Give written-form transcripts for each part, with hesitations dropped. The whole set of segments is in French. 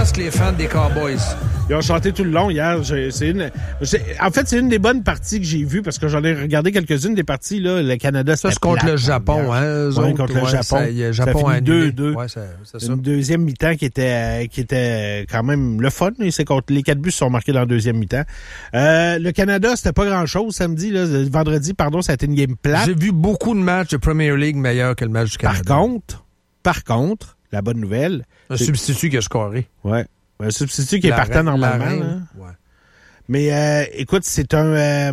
pensent que les fans des Cowboys? Ils ont chanté tout le long hier. En fait, c'est une des bonnes parties que j'ai vues parce que j'en ai regardé quelques-unes des parties. Là. Le Canada, ça, c'est contre le Japon. Hein, contre le Japon. Le Japon a 2-2. Ouais, c'est ça. Une deuxième mi-temps qui était quand même le fun. C'est contre les 4 buts sont marqués dans la deuxième mi-temps. Le Canada, c'était pas grand-chose samedi. Vendredi, ça a été une game plate. J'ai vu beaucoup de matchs de Premier League meilleurs que le match du Canada. Par contre, la bonne nouvelle... Un substitut qui a scoré. Ouais. Un substitut qui est partant normalement. Ouais. Mais écoute, la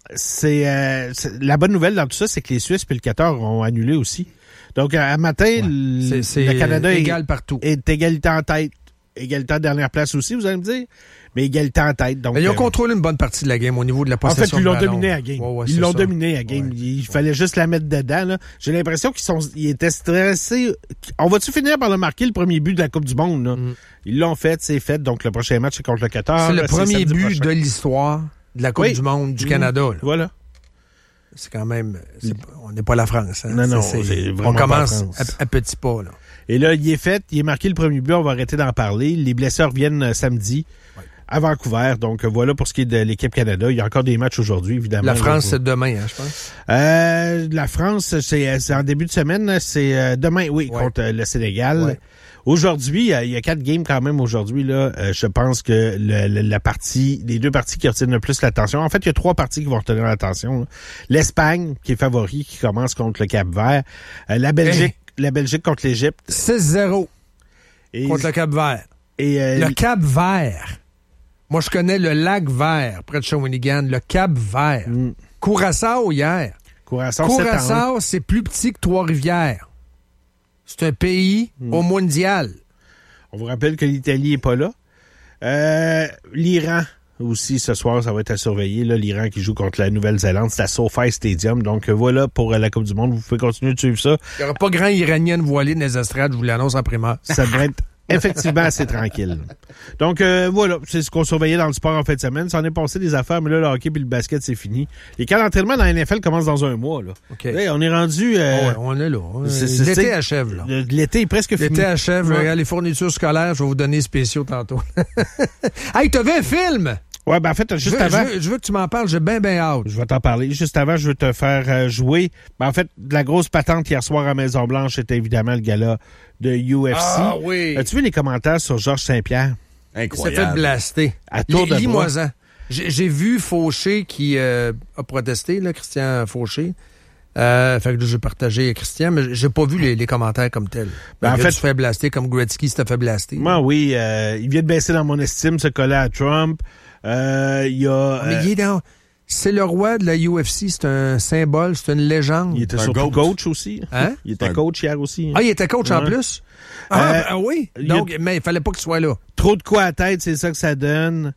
bonne nouvelle dans tout ça, c'est que les Suisses et le Qatar ont annulé aussi. Donc, à matin, le Canada égal partout. Est égalité en tête. Égalité en dernière place aussi, vous allez me dire. Mais égalité en tête. Donc, mais ils ont contrôlé une bonne partie de la game au niveau de la possession. En fait, ils l'ont dominé à game. Ils l'ont dominé à game. Ouais, il fallait juste la mettre dedans. Là. J'ai l'impression qu'ils étaient stressés. On va-tu finir par le marquer, le premier but de la Coupe du Monde? Là? Ils l'ont fait, c'est fait. Donc, le prochain match, c'est contre le Qatar. C'est le premier but de l'histoire de la Coupe du Monde du Canada. Là. Voilà. C'est quand même... on n'est pas la France. Hein? Non, c'est vraiment on commence à petits pas. Là. Et là, il est marqué le premier but. On va arrêter d'en parler. Les blessés reviennent samedi. À Vancouver. Donc, voilà pour ce qui est de l'équipe Canada. Il y a encore des matchs aujourd'hui, évidemment. La France, c'est demain, je pense. La France, c'est en début de semaine. C'est demain, contre le Sénégal. Ouais. Aujourd'hui, il y a 4 games quand même aujourd'hui. Là, je pense que les 2 parties qui retiennent le plus l'attention. En fait, il y a 3 parties qui vont retenir l'attention. Là. L'Espagne, qui est favori, qui commence contre le Cap-Vert. La Belgique contre l'Égypte. 6-0 contre le Cap-Vert. Le Cap-Vert. Moi, je connais le lac Vert, près de Shawinigan, le Cap Vert. Curaçao, hier. Curaçao, c'est plus petit que Trois-Rivières. C'est un pays au mondial. On vous rappelle que l'Italie n'est pas là. L'Iran aussi, ce soir, ça va être à surveiller. Là, l'Iran qui joue contre la Nouvelle-Zélande, c'est à SoFi Stadium. Donc, voilà pour la Coupe du Monde. Vous pouvez continuer de suivre ça. Il n'y aura pas grand Iranien voilé dans les estrades, je vous l'annonce en primaire. Ça devrait être effectivement assez tranquille. Donc, voilà, c'est ce qu'on surveillait dans le sport en fin de semaine. Ça en est passé des affaires, mais là, le hockey et le basket, c'est fini. Les camps d'entraînement dans la NFL commencent dans un mois. Là. Okay. Là, on est rendu... on est là. L'été achève. Là. L'été est presque fini. L'été achève. Regarde, les fournitures scolaires, je vais vous donner spéciaux tantôt. Hey, t'as vu un film? Ouais, ben en fait, juste avant... Je veux que tu m'en parles, j'ai bien hâte. Je vais t'en parler. Juste avant, je veux te faire jouer. Ben en fait, la grosse patente hier soir à Maison-Blanche, c'était évidemment le gala de UFC. Ah oui! As-tu vu les commentaires sur Georges Saint-Pierre? Incroyable. Il s'est fait blaster. À tour de Lis-moi-en. J'ai vu Fauché qui a protesté, là, Christian Fauché. Fait que j'ai partagé Christian, mais j'ai pas vu les commentaires comme tels. En fait, tu fais blaster comme Gretzky s'était fait blaster. Moi, oui. Il vient de baisser dans mon estime, se coller à Trump. Mais il est dans... C'est le roi de la UFC, c'est un symbole, c'est une légende. Il était surtout coach aussi. Hein? Il était coach hier aussi. Ah, il était coach en plus? Oui. Donc, mais il fallait pas qu'il soit là. Trop de quoi à tête, c'est ça que ça donne.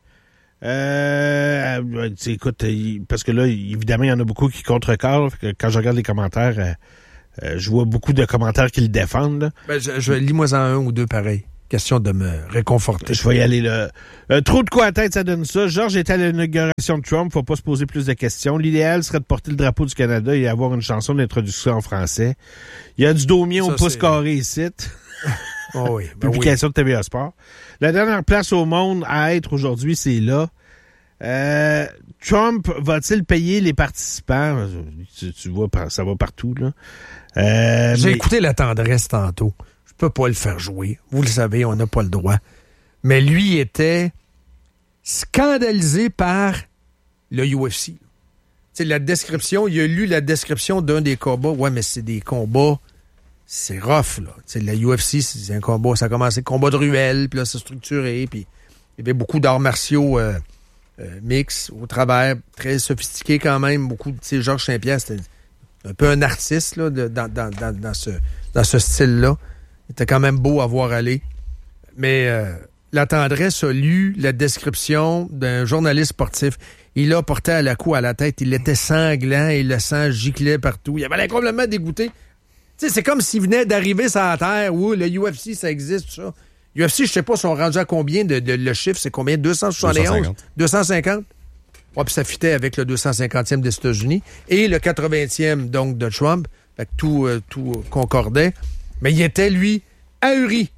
Écoute, parce que là, évidemment, il y en a beaucoup qui contrecarrent. Quand je regarde les commentaires, je vois beaucoup de commentaires qui le défendent. Là. Ben, je lis-moi-en un ou deux pareils. Question de me réconforter. Je vais y aller là. Trop de quoi à tête, ça donne ça. Georges était à l'inauguration de Trump, faut pas se poser plus de questions. L'idéal serait de porter le drapeau du Canada et avoir une chanson d'introduction en français. Il y a du Daumien au pouce carré ici. Oh oui, Publication de TVA Sport. La dernière place au monde à être aujourd'hui, c'est là. Trump va-t-il payer les participants? Tu vois, ça va partout, là. J'ai écouté La Tendresse tantôt. Je peux pas le faire jouer. Vous le savez, on n'a pas le droit. Mais lui était scandalisé par le UFC. C'est la description, il a lu la description d'un des combats. Ouais, mais c'est des combats, c'est rough, là. T'sais, la UFC, c'est un combat, ça a commencé combat de ruelle, puis là, c'est structuré, puis il y avait beaucoup d'arts martiaux mix au travers, très sophistiqué quand même. Beaucoup de Georges Saint-Pierre, c'était un peu un artiste, là, dans ce style-là. Il était quand même beau à voir aller. Mais La Tendresse a lu la description d'un journaliste sportif. Il l'a porté à la cou à la tête. Il était sanglant et le sang giclait partout. Il avait l'air complètement dégoûté. Tu sais, c'est comme s'il venait d'arriver sur la terre. Oui, le UFC, ça existe, tout ça. UFC, je sais pas, sont rendus à combien le chiffre? C'est combien? 271? 250? Ouais, puis ça fitait avec le 250e des États-Unis et le 80e, donc, de Trump. Fait que tout concordait. Mais il était, lui, ahuri.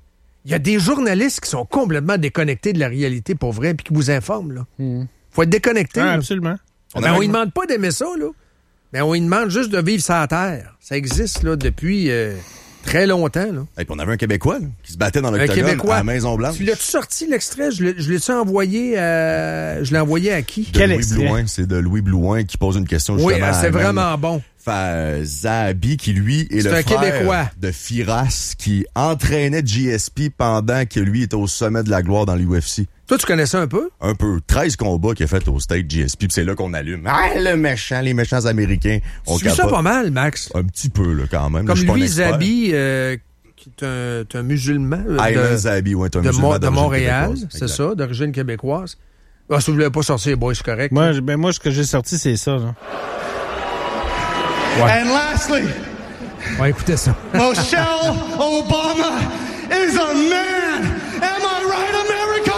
Il y a des journalistes qui sont complètement déconnectés de la réalité pour vrai puis qui vous informent, là. Faut être déconnecté. Ah, absolument. On ne demande pas d'aimer ça, là. Mais on lui demande juste de vivre sur la terre. Ça existe, là, depuis très longtemps, là. Et puis on avait un Québécois, là, qui se battait dans l'octogone à la Maison-Blanche. Tu l'as-tu sorti, l'extrait? Je l'ai-tu envoyé je l'ai envoyé à qui? De Louis Blouin. C'est de Louis Blouin qui pose une question justement. Oui, c'est vraiment bon. Zahabi, qui lui est le frère Québécois de Firas, qui entraînait GSP pendant que lui était au sommet de la gloire dans l'UFC. Toi, tu connais ça un peu? Un peu. 13 combats qu'il a fait au State GSP, puis c'est là qu'on allume. Ah, les méchants Américains. Tu fais ça pas mal, Max? Un petit peu, là, quand même. Comme lui, Zahabi, qui est un musulman. Ayman Zahabi, oui, un musulman de Montréal, c'est exact. ça, d'origine québécoise. Ah, si vous voulez pas sortir, boy, c'est correct. Moi, ce que j'ai sorti, c'est ça, là. Ouais. And lastly, ouais, écoutez ça. Michelle Obama is a man. Am I right, America?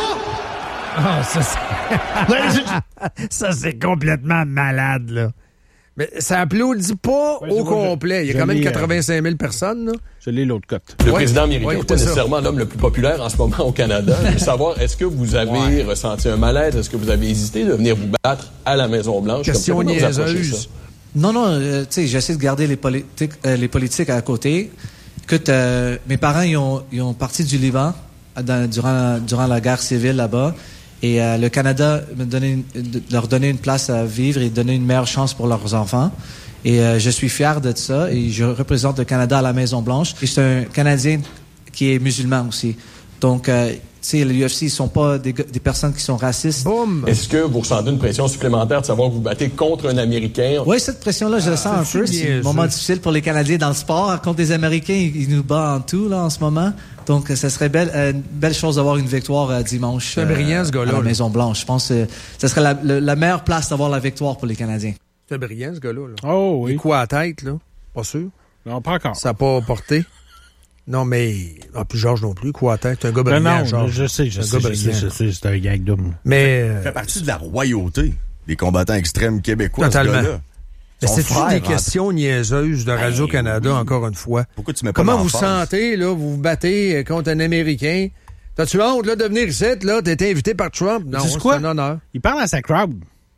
Ça, c'est complètement malade, là. Mais ça applaudit pas au complet. Il y a quand même 85 000 personnes, là. Je l'ai l'autre cote. Le président américain n'est pas nécessairement l'homme le plus populaire en ce moment au Canada. Je veux savoir, est-ce que vous avez ressenti un malaise? Est-ce que vous avez hésité de venir vous battre à la Maison-Blanche? Question niaiseuse. Non, tu sais, j'essaie de garder les politiques à côté. Écoute, mes parents, ils ont parti du Liban durant la guerre civile là-bas. Et le Canada leur donnait une place à vivre et donnait une meilleure chance pour leurs enfants. Et je suis fier de ça. Et je représente le Canada à la Maison-Blanche. Et c'est un Canadien qui est musulman aussi. Donc, tu sais, l'UFC, ils sont pas des personnes qui sont racistes. Boum! Est-ce que vous ressentez une pression supplémentaire de savoir que vous battez contre un Américain? Oui, cette pression-là, je la sens un peu. C'est un moment difficile pour les Canadiens dans le sport. Contre les Américains, ils nous battent en tout, là, en ce moment. Donc, ça serait une belle chose d'avoir une victoire dimanche. C'est brillant, ce gars-là. À la Maison-Blanche. Je pense que ça serait la meilleure place d'avoir la victoire pour les Canadiens. C'est brillant, ce gars-là. Là. Oh, oui. Il quoi à la tête, là? Pas sûr. Non, pas encore. Ça n'a pas porté. Non, mais... Ah, puis Georges non plus, quoi à la tête. C'est un gars brillant, Georges. Je sais, c'est un gag double. Mais... Il fait partie de la royauté des combattants extrêmes québécois. Totalement. Mais c'est frère, des questions niaiseuses de Radio-Canada, encore une fois. Pourquoi tu mets pas Comment vous l'emphase? sentez, là, vous vous battez contre un Américain? T'as-tu honte, là, de venir ici, là? T'as été invité par Trump? Non, c'est un honneur. Il parle à sa crowd.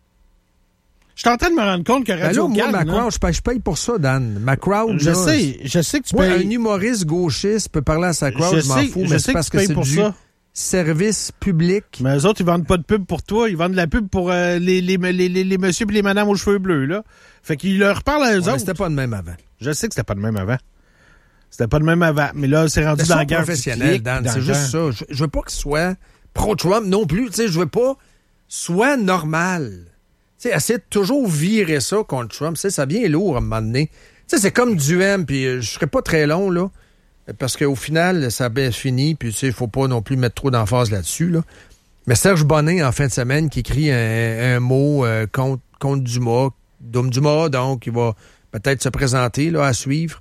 Je suis en train de me rendre compte que Radio-Can... moi, ma crowd, je paye pour ça, Dan. Ma crowd, je sais que tu payes. payes... Un humoriste gauchiste peut parler à sa crowd, je m'en fous, mais c'est parce que c'est du service public. Mais eux autres, ils vendent pas de pub pour toi. Ils vendent de la pub pour les messieurs et les madames aux cheveux bleus, là. Fait qu'ils leur parlent à eux autres. C'était pas de même avant. Je sais que c'était pas de même avant. C'était pas de même avant. Mais là, c'est rendu dans la guerre professionnelle, Dan. C'est juste ça. Je veux pas que ce soit pro-Trump non plus. Tu sais, je veux pas soit normal. Tu sais, essayer de toujours virer ça contre Trump. Tu sais, ça devient lourd à un moment donné. Tu sais, c'est comme Duhem, puis je serais pas très long, là. Parce qu'au final, ça a bien fini, puis tu sais, il faut pas non plus mettre trop d'emphase là-dessus, là. Mais Serge Bonnet, en fin de semaine, qui écrit un mot contre Dumas, Dom Dumas, donc, il va peut-être se présenter, là, à suivre.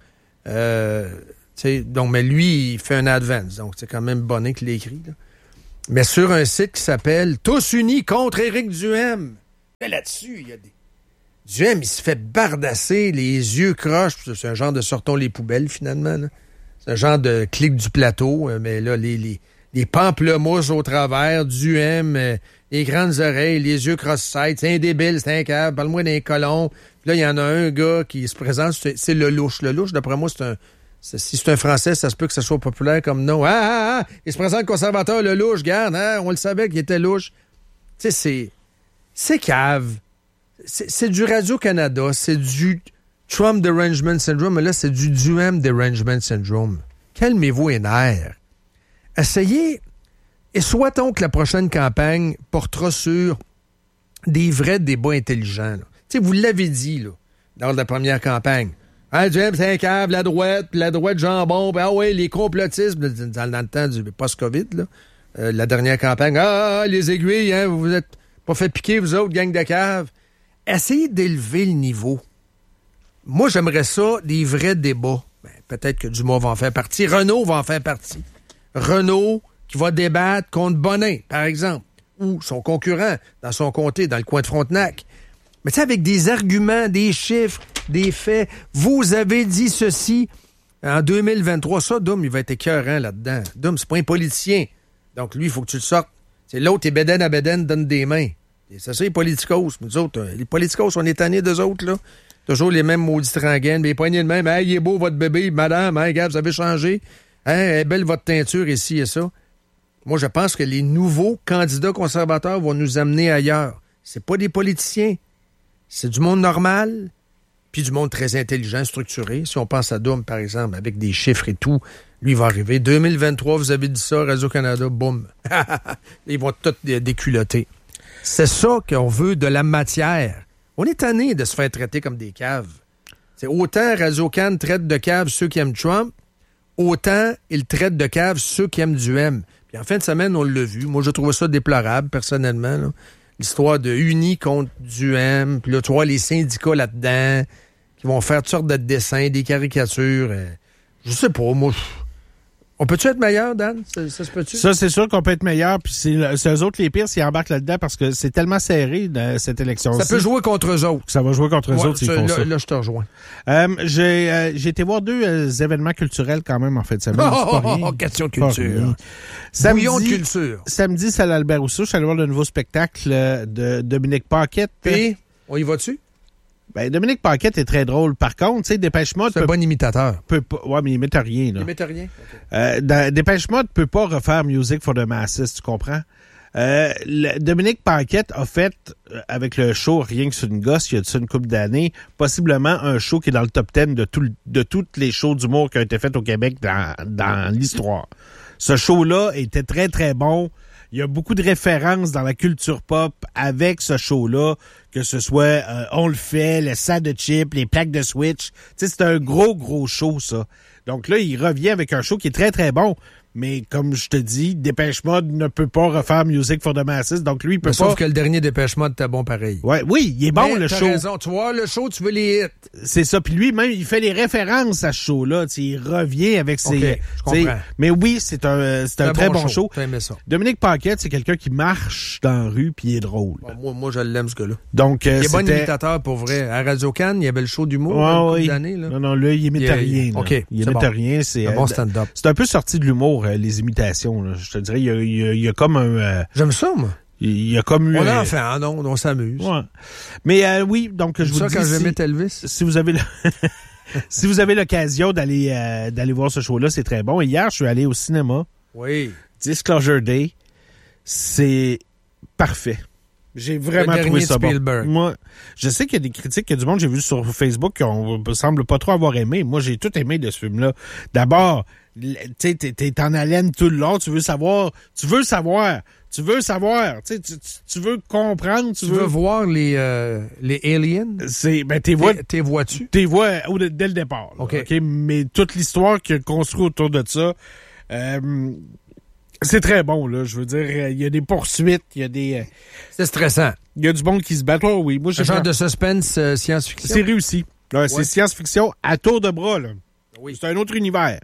Donc, mais lui, il fait un advance, donc c'est quand même Bonnet qui l'écrit, là. Mais sur un site qui s'appelle « Tous unis contre Éric Duhem ». Mais là-dessus, il y a des... Duhem, il se fait bardasser, les yeux croches, c'est un genre de sortons les poubelles, finalement, là. C'est un genre de clic du plateau, mais là, les pamplemousses au travers, Duhem, les grandes oreilles, les yeux cross-side, c'est un débile, c'est un câble, parle-moi d'un colon. Puis là, il y en a un gars qui se présente, c'est le louche. Le louche, d'après moi, si c'est un Français, ça se peut que ça soit populaire comme nom. Il se présente conservateur, le louche, garde, on le savait qu'il était louche. Tu sais, c'est cave. C'est du Radio-Canada, c'est du Trump Derangement Syndrome, mais là, c'est du Duhem Derangement Syndrome. Calmez-vous les nerfs. Essayez, et souhaitons que la prochaine campagne portera sur des vrais débats intelligents. Tu sais, vous l'avez dit, là, lors de la première campagne. Duhem, c'est un câble, la droite jambon, les complotistes, dans le temps du post-Covid, là, la dernière campagne. Les aiguilles, hein, vous êtes pas fait piquer, vous autres, gang de caves. Essayez d'élever le niveau. Moi, j'aimerais ça, des vrais débats. Peut-être que Dumas va en faire partie. Renaud va en faire partie. Renaud qui va débattre contre Bonin, par exemple, ou son concurrent dans son comté, dans le coin de Frontenac. Mais tu sais, avec des arguments, des chiffres, des faits. Vous avez dit ceci. En 2023, ça, Dom, il va être écœurant là-dedans. Dom, c'est pas un politicien. Donc, lui, il faut que tu le sortes. C'est l'autre, t'es bédaine à bédaine, donne des mains. Et c'est ça, les politicos. Nous autres, les politicos, on est tannés d'eux autres, là. Toujours les mêmes maudits trangaines, mais les poignées de même. Hey, il est beau, votre bébé, madame, hey, gars, vous avez changé. Hein, elle est belle, votre teinture, ici et ça. Moi, je pense que les nouveaux candidats conservateurs vont nous amener ailleurs. C'est pas des politiciens. C'est du monde normal, puis du monde très intelligent, structuré. Si on pense à Dom, par exemple, avec des chiffres et tout, lui, il va arriver. 2023, vous avez dit ça, Radio-Canada, boum. Ils vont tous déculoter. C'est ça qu'on veut de la matière. On est tanné de se faire traiter comme des caves. C'est autant Radio-Can traite de caves ceux qui aiment Trump, autant il traite de caves ceux qui aiment du M. Puis en fin de semaine, on l'a vu. Moi, je trouve ça déplorable, personnellement, là. L'histoire de Uni contre du M. Puis là, tu vois, les syndicats là-dedans qui vont faire toutes sortes de dessins, des caricatures. Je sais pas, moi... On peut-tu être meilleur, Dan? Ça se peut-tu? Ça, c'est sûr qu'on peut être meilleur, puis c'est eux autres les pires s'ils embarquent là-dedans parce que c'est tellement serré dans cette élection-ci. Ça peut jouer contre eux autres. Ça va jouer contre eux autres s'ils font ça. Là, je te rejoins. J'ai été voir 2 événements culturels quand même en fait de semaine. Question culture. Bouillon de culture. Samedi, c'est à l'Albert Rousseau. Je suis allé voir le nouveau spectacle de Dominique Paquette. Puis, on y va-tu? Ben, Dominique Paquette est très drôle. Par contre, tu sais, Dépêche Mode... C'est un bon imitateur. Ouais, mais il imite rien, là. Il imite rien? Okay. Dépêche Mode peut pas refaire Music for the Masses, tu comprends? Dominique Paquette a fait, avec le show Rien que sur une gosse, il y a une couple d'années, possiblement un show qui est dans le top 10 de toutes les shows d'humour qui ont été faites au Québec dans l'histoire. Ce show-là était très, très bon. Il y a beaucoup de références dans la culture pop avec ce show-là, que ce soit On le fait, le sac de chips, les plaques de Switch. Tu sais, c'est un gros show, ça. Donc là, il revient avec un show qui est très, très bon. Mais comme je te dis, Dépêche Mode ne peut pas refaire Music for the Masses. Donc lui, il peut pas... Sauf que le dernier Dépêche Mode était bon pareil. Ouais, oui, il est bon, le show. T'as raison. Tu vois, le show, tu veux les hits. C'est ça. Puis lui, même, il fait les références à ce show-là. T'sais, il revient avec ses... Okay, je comprends. Mais oui, c'est un très bon show. T'as aimé ça. Dominique Paquette, c'est quelqu'un qui marche dans la rue puis il est drôle. Bon, moi, je l'aime, ce gars-là. Donc, il est bon imitateur, pour vrai. À Radio-Can, il y avait le show d'humour d'année. Non, là, il imite rien. OK, il imite rien. C'est un bon stand-up. C'est un peu sorti de l'humour, les imitations. Là. Je te dirais, il y a comme un... J'aime ça, moi. Il y a comme... On en fait un, on s'amuse. Ouais. Mais oui, donc je vous dis... Ça, quand j'aimais Elvis. Si vous avez... Si vous avez l'occasion d'aller voir ce show-là, c'est très bon. Et hier, je suis allé au cinéma. Oui. Disclosure Day. C'est parfait. J'ai vraiment trouvé ça Spielberg. Bon. Moi, je sais qu'il y a des critiques, qu'il y a du monde, j'ai vu sur Facebook, qui semble pas trop avoir aimé. Moi, j'ai tout aimé de ce film-là. D'abord, tu sais, t'es en haleine tout le long, tu veux savoir, tu veux comprendre, tu veux voir les aliens. T'es vois-tu? T'es vois dès le départ. Là, OK. Mais toute l'histoire qu'il a construit autour de ça, c'est très bon, là. Je veux dire, il y a des poursuites, il y a des... C'est stressant. Il y a du monde qui se bat. Oh, oui. Moi, un genre de suspense science-fiction. C'est réussi. Ouais. C'est science-fiction à tour de bras, là. Oui. C'est un autre univers.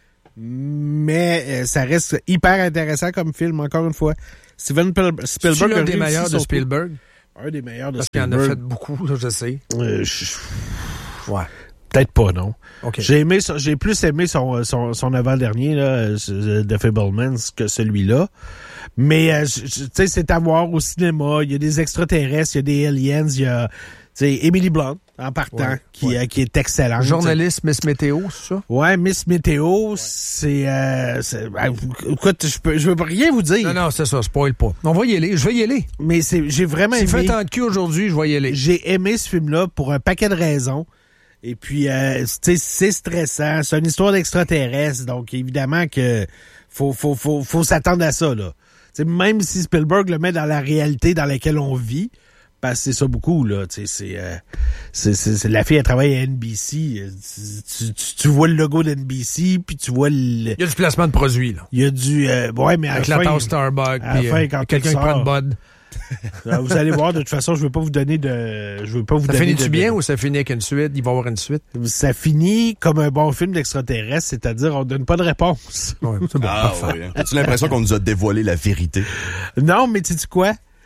Mais ça reste hyper intéressant comme film, encore une fois. Steven Spielberg... C'est l'un des meilleurs de Spielberg? Un des meilleurs de Parce Spielberg. Parce qu'il en a fait beaucoup, là, je sais. Ouais. Peut-être pas, non. Okay. J'ai plus aimé son avant-dernier, là, The Fabelmans, que celui-là. Mais, tu sais, c'est à voir au cinéma. Il y a des extraterrestres, il y a des aliens, il y a, tu sais, Emily Blunt, en partant, qui est excellente. Journaliste Miss Météo, c'est ça? Ouais, Miss Météo, c'est écoute, je veux rien vous dire. Non, c'est ça, spoil pas. On va y aller, je vais y aller. Mais j'ai vraiment aimé. Si fait tant de cul aujourd'hui, je vais y aller. J'ai aimé ce film-là pour un paquet de raisons. Et puis, tu sais, c'est stressant. C'est une histoire d'extraterrestre. Donc, évidemment que faut s'attendre à ça, là. T'sais, même si Spielberg le met dans la réalité dans laquelle on vit, parce que c'est ça beaucoup, là. C'est la fille, elle travaille à NBC. Tu vois le logo d'NBC, puis tu vois Il y a du placement de produits, là. Il y a du... ouais, mais avec la tasse Starbucks, puis quelqu'un qui prend de Bud. Vous allez voir, de toute façon, je veux pas vous donner Ça finit-tu bien ou ça finit avec une suite? Il va y avoir une suite? Ça finit comme un bon film d'extraterrestre, c'est-à-dire on donne pas de réponse. Ouais, c'est bon, parfait. Ouais. As-tu l'impression qu'on nous a dévoilé la vérité? Non, mais tu sais quoi?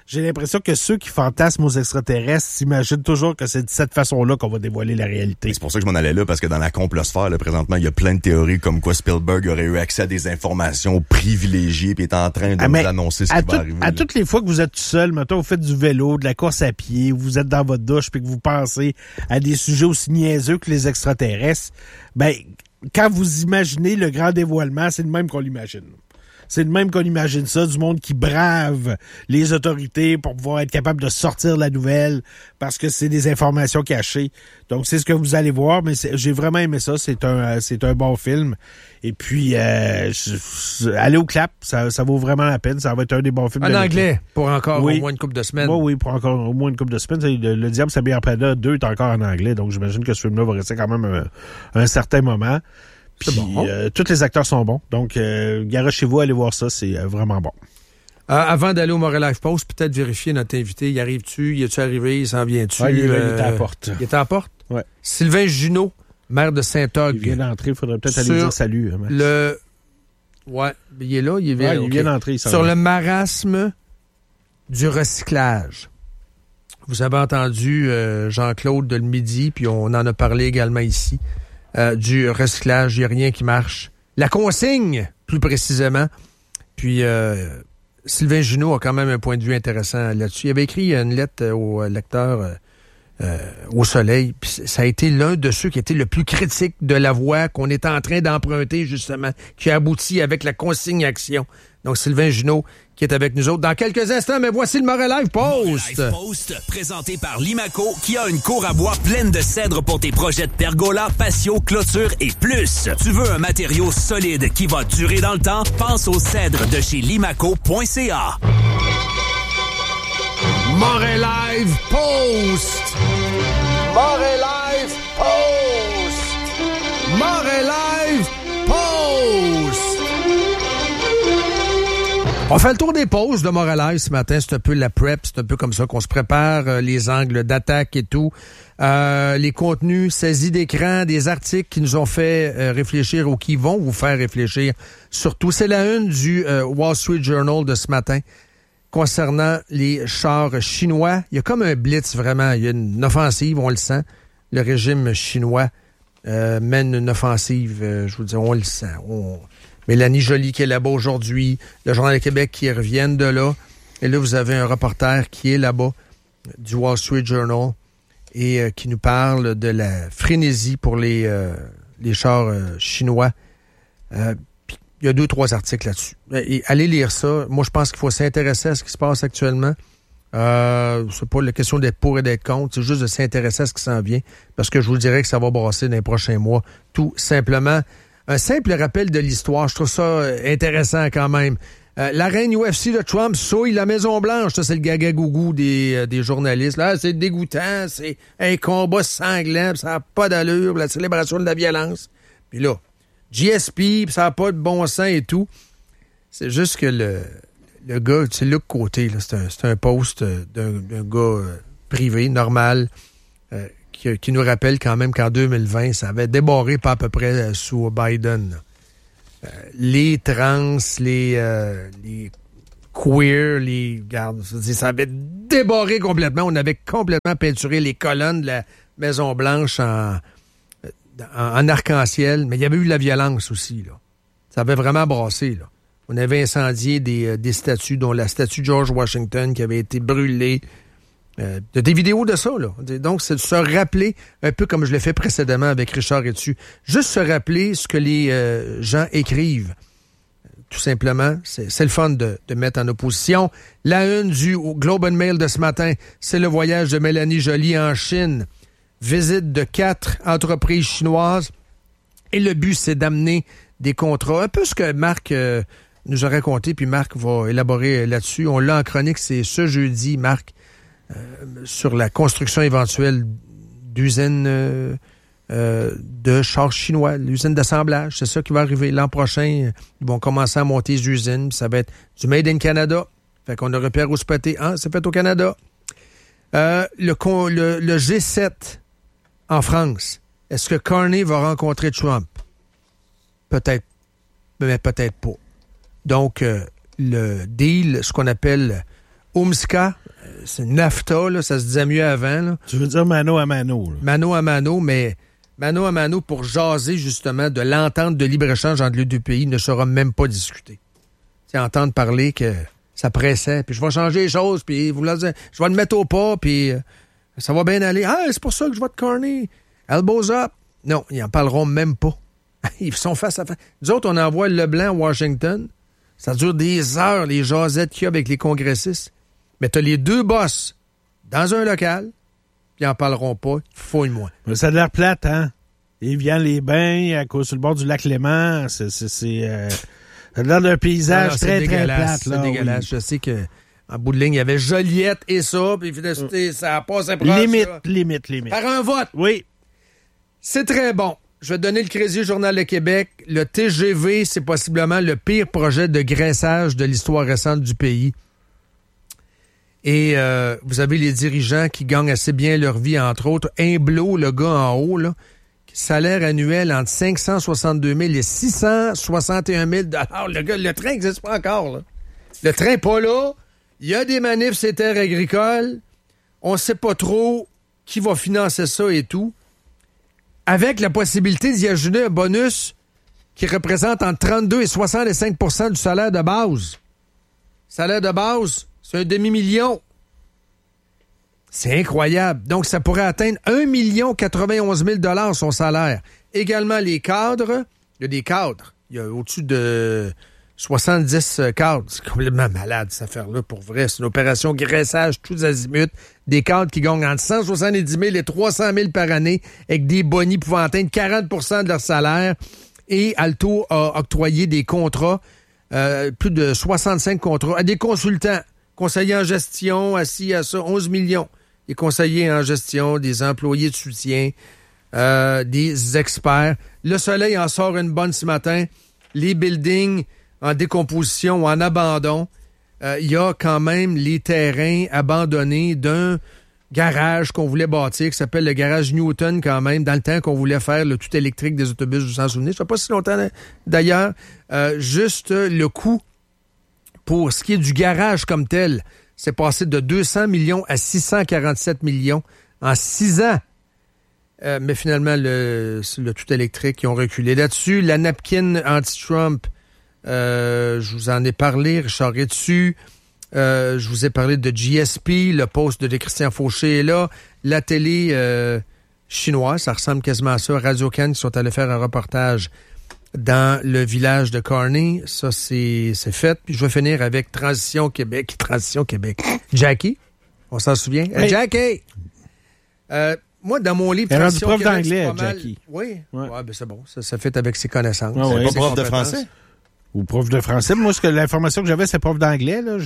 j'ai l'impression que ceux qui fantasment aux extraterrestres s'imaginent toujours que c'est de cette façon-là qu'on va dévoiler la réalité. C'est pour ça que je m'en allais là, parce que dans la complosphère, là, présentement, il y a plein de théories comme quoi Spielberg aurait eu accès à des informations privilégiées puis est en train de nous annoncer ce qui va arriver. Toutes les fois que vous êtes tout seul, mettons, vous faites du vélo, de la course à pied, vous êtes dans votre douche puis que vous pensez à des sujets aussi niaiseux que les extraterrestres, ben, quand vous imaginez le grand dévoilement, c'est le même qu'on l'imagine. C'est de même qu'on imagine ça, du monde qui brave les autorités pour pouvoir être capable de sortir la nouvelle parce que c'est des informations cachées. Donc, c'est ce que vous allez voir, mais j'ai vraiment aimé ça. C'est un bon film. Et puis, allez au clap, ça vaut vraiment la peine. Ça va être un des bons films. En anglais, pour encore au moins une couple de semaines. Oui, pour encore au moins une couple de semaines. Le Diable s'habille en Prada 2 est encore en anglais, donc j'imagine que ce film-là va rester quand même un certain moment. Puis, tous les acteurs sont bons. Donc, garochez-vous, allez voir ça. C'est vraiment bon. Avant d'aller au Montréal Life Post, peut-être vérifier notre invité. Y arrive-tu? Y est-tu arrivé? Il s'en vient-tu? Il est à la porte. Il est à la porte? Oui. Sylvain Junot, maire de Saint-Og. Il vient d'entrer. Il faudrait peut-être aller dire salut. Ouais, il est là. Il vient d'entrer. Sur le marasme du recyclage. Vous avez entendu Jean-Claude de le midi, puis on en a parlé également ici. Du recyclage, il n'y a rien qui marche. La consigne, plus précisément. Puis, Sylvain Junot a quand même un point de vue intéressant là-dessus. Il avait écrit une lettre au lecteur au Soleil. Puis ça a été l'un de ceux qui était le plus critique de la voie qu'on est en train d'emprunter, justement, qui a abouti avec la consigne action. Donc, Sylvain Junot, qui est avec nous autres dans quelques instants, mais voici le Montréal Live Post. Montréal Live Post, présenté par Limaco, qui a une cour à bois pleine de cèdre pour tes projets de pergola, patio, clôture et plus. Tu veux un matériau solide qui va durer dans le temps? Pense au cèdre de chez limaco.ca. Montréal Live Post. Montréal Live Post. Montréal Live Post. On fait le tour des pauses de Montréal ce matin. C'est un peu la prep, c'est un peu comme ça qu'on se prépare, les angles d'attaque et tout. Les contenus saisis d'écran, des articles qui nous ont fait réfléchir ou qui vont vous faire réfléchir. Surtout, c'est la une du Wall Street Journal de ce matin concernant les chars chinois. Il y a comme un blitz, vraiment. Il y a une offensive, on le sent. Le régime chinois mène une offensive, je vous dis, on le sent. Mélanie Joly qui est là-bas aujourd'hui, le Journal de Québec qui reviennent de là. Et là, vous avez un reporter qui est là-bas du Wall Street Journal et qui nous parle de la frénésie pour les chars chinois. Puis, il y a 2-3 articles là-dessus. Et allez lire ça. Moi, je pense qu'il faut s'intéresser à ce qui se passe actuellement. C'est pas la question d'être pour et d'être contre, c'est juste de s'intéresser à ce qui s'en vient. Parce que je vous dirais que ça va brasser dans les prochains mois. Tout simplement. Un simple rappel de l'histoire, je trouve ça intéressant quand même. La reine UFC de Trump souille la Maison-Blanche. Ça, c'est le gaga-gougou des journalistes. Là, c'est dégoûtant, c'est un combat sanglant, ça n'a pas d'allure, la célébration de la violence. Puis là, GSP, ça n'a pas de bon sens et tout. C'est juste que le gars, c'est Luc Côté, là, c'est un post d'un gars privé, normal, qui nous rappelle quand même qu'en 2020, ça avait débarré pas à peu près sous Biden. Les trans, les queer, ça avait débarré complètement. On avait complètement peinturé les colonnes de la Maison-Blanche en arc-en-ciel, mais il y avait eu de la violence aussi, là. Ça avait vraiment brassé, là. On avait incendié des statues, dont la statue de George Washington qui avait été brûlée. Des vidéos de ça, là. Donc, c'est de se rappeler, un peu comme je l'ai fait précédemment avec Richard Etu, juste se rappeler ce que les gens écrivent. Tout simplement, c'est le fun de mettre en opposition. La une du Globe and Mail de ce matin, c'est le voyage de Mélanie Joly en Chine. Visite de 4 entreprises chinoises. Et le but, c'est d'amener des contrats. Un peu ce que Marc nous a raconté, puis Marc va élaborer là-dessus. On l'a en chronique, c'est ce jeudi, Marc, sur la construction éventuelle d'usines de chars chinois, l'usine d'assemblage. C'est ça qui va arriver l'an prochain. Ils vont commencer à monter les usines. Ça va être du Made in Canada. Fait qu'on aurait pu rouspéter. C'est fait au Canada. Le G7 en France. Est-ce que Carney va rencontrer Trump? Peut-être, mais peut-être pas. Donc, le deal, ce qu'on appelle UMSCA, c'est NAFTA, là, ça se disait mieux avant. Là. Tu veux dire mano à mano. Là. Mano à mano, mais mano à mano pour jaser justement de l'entente de libre-échange entre les deux pays ne sera même pas discutée. C'est entendre parler que ça pressait, puis je vais changer les choses, puis je vais le mettre au pas, puis ça va bien aller. Ah, c'est pour ça que je vais te corner. Elbows up. Non, ils en parleront même pas. Ils sont face à face. Nous autres, on envoie Leblanc à Washington. Ça dure des heures, les jasettes qu'il y a avec les congressistes. Mais t'as les deux boss dans un local, puis ils en parleront pas. Fouille-moi. Mais ça a l'air plate, hein? Évian-les-Bains, à cause sur le bord du lac Léman, ça a l'air d'un paysage très, très plate. C'est dégueulasse. Oui. Je sais que en bout de ligne, il y avait Joliette et ça, puis ça passe à proche. Limite. Par un vote. Oui. C'est très bon. Je vais te donner le crédit au Journal de Québec. Le TGV, c'est possiblement le pire projet de graissage de l'histoire récente du pays. Et vous avez les dirigeants qui gagnent assez bien leur vie, entre autres. Imblo, le gars en haut, là, salaire annuel entre 562 000 et 661 000 le train n'existe pas encore. Là. Le train pas là. Il y a des manifs sur les terres agricoles. On ne sait pas trop qui va financer ça et tout. Avec la possibilité d'y ajouter un bonus qui représente entre 32 et 65 % du salaire de base. Salaire de base, c'est un demi-million. C'est incroyable. Donc, ça pourrait atteindre 1 091 000 son salaire. Également, les cadres. Il y a des cadres. Il y a au-dessus de 70 cadres. C'est complètement malade, cette affaire-là, pour vrai. C'est une opération graissage tous azimuts. Des cadres qui gagnent entre 170 000 et 300 000 par année avec des bonis pouvant atteindre 40 % de leur salaire. Et Alto a octroyé des contrats, plus de 65 contrats, à des consultants, conseillers en gestion, assis à ça, 11 millions. Des conseillers en gestion, des employés de soutien, des experts. Le Soleil en sort une bonne ce matin. Les buildings en décomposition ou en abandon. Il y a quand même les terrains abandonnés d'un garage qu'on voulait bâtir, qui s'appelle le garage Newton quand même, dans le temps qu'on voulait faire le tout électrique des autobus, je vous en souvenez. Ça fait pas si longtemps d'ailleurs. Juste le coût pour ce qui est du garage comme tel, c'est passé de 200 millions à 647 millions en 6 ans. Mais finalement, le tout électrique, ils ont reculé là-dessus. La napkin anti-Trump, je vous en ai parlé, Richard est dessus. Je vous ai parlé de GSP, le poste de Christian Fauché est là. La télé chinoise, ça ressemble quasiment à ça. Radio-Can qui sont allés faire un reportage dans le village de Carney. Ça, c'est fait. Puis je vais finir avec Transition Québec. Jackie, on s'en souvient? Oui. Jackie! Moi, dans mon livre... Elle est rendue prof d'anglais, Jackie. Oui? Ouais, ben c'est bon. Ça fait avec ses connaissances. Ah, ouais. Pas prof de français? Ou prof de français. Moi, l'information que j'avais, c'est prof d'anglais. Là.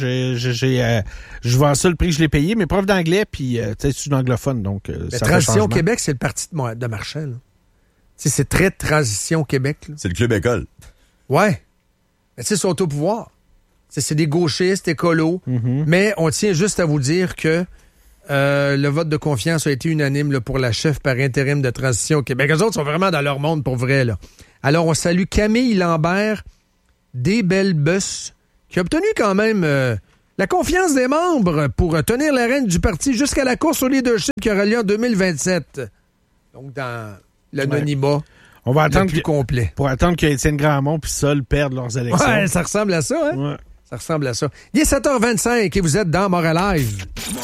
Je vends ça le prix que je l'ai payé, mais prof d'anglais, puis tu sais, c'est une anglophone, donc ça Transition Québec, c'est le parti de Marchand. C'est très Transition Québec. Là. C'est le club école. Ouais. Mais tu sais, ils sont au pouvoir. C'est des gauchistes, écolos. Mm-hmm. Mais on tient juste à vous dire que le vote de confiance a été unanime là, pour la chef par intérim de Transition Québec. Eux autres sont vraiment dans leur monde pour vrai. Là. Alors, on salue Camille Lambert des Belles Busses, qui a obtenu quand même la confiance des membres pour tenir la rêne du parti jusqu'à la course au leadership qui aura lieu en 2027. Donc, dans l'anonymat, on va attendre le plus complet. Pour attendre que Étienne Grandmont puis Sol perdent leurs élections. Ouais, ça ressemble à ça, hein? Ouais. Ça ressemble à ça. Il est 7h25 et vous êtes dans Montréal Live.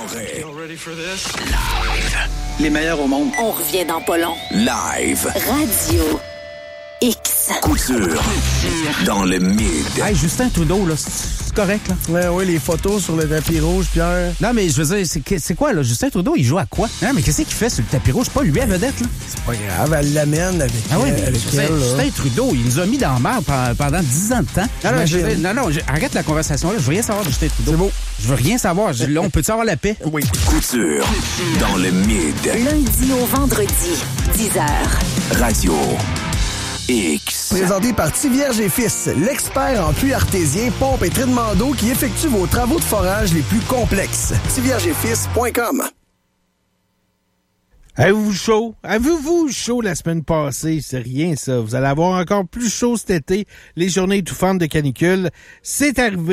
Live. Les meilleurs au monde. On revient dans pas long. Live. Radio X. Couture. Dans le mid. Hey, Justin Trudeau, là, c'est correct, là? Oui, les photos sur le tapis rouge, Pierre. Non, mais je veux dire, c'est quoi, là? Justin Trudeau, il joue à quoi? Non, mais qu'est-ce qu'il fait sur le tapis rouge? C'est pas lui à vedette, là? C'est pas grave, elle l'amène avec, Justin Trudeau, il nous a mis dans la merde pendant 10 ans de temps. Non, arrête la conversation, là. Je veux rien savoir de Justin Trudeau. C'est beau. Je veux rien savoir. Là, on peut-tu avoir la paix? Oui. Couture. Dans le mid. Lundi au vendredi, 10h. Radio X. Présenté par Tivierge et Fils, l'expert en puits artésien, pompe et traitement d'eau qui effectue vos travaux de forage les plus complexes. tiviergeetfils.com. Avez-vous chaud? Avez-vous chaud la semaine passée? C'est rien, ça. Vous allez avoir encore plus chaud cet été. Les journées étouffantes de canicule. C'est arrivé.